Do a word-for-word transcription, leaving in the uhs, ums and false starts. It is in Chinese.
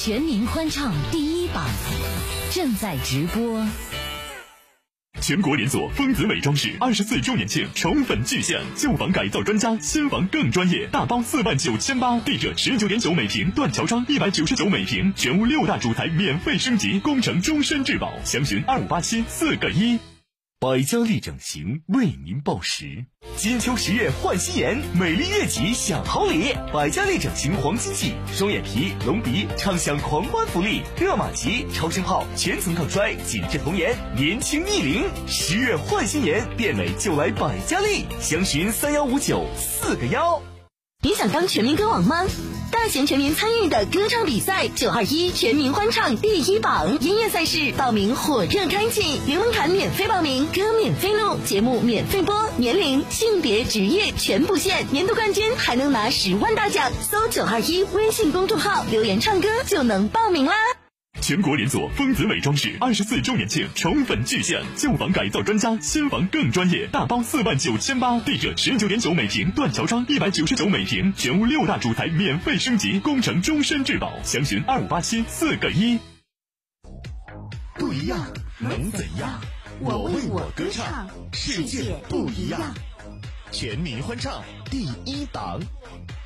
全民欢唱第一榜正在直播。 全国连锁丰子美装饰二十四周年庆宠粉巨献，旧房改造专家，新房更专业，大包四万九千八，地者十九点九每平，断桥窗一百九十九每平，全屋六大主材免费升级，工程终身质保，详询二五八七四个一。百家丽整形为您报时，金秋十月换新颜，美丽悦己享好礼。百家丽整形黄金季，双眼皮、隆鼻畅享狂欢福利，热玛吉、超声炮全层抗衰，紧致童颜，年轻逆龄。十月换新颜，变美就来百家丽，详询三幺五九四个幺。 你想当全民歌王吗？大型全民参与的歌唱比赛九二一全民欢唱第一榜音乐赛事报名火热开启，零门槛免费报名，歌免费录，节目免费播，年龄、性别、职业全不限，年度冠军还能拿十万大奖。搜九二一微信公众号留言唱歌就能报名啦。 全国连锁丰子美装饰二十四周年庆宠粉巨献，旧房改造专家，新房更专业，大包四万九千八，地者十九点九每平，断桥窗一百九十九每平，全屋六大主材免费升级，工程终身质保，详询二五八七四个一。 不一样能怎样？我为我歌唱，世界不一样。全民欢唱第一档。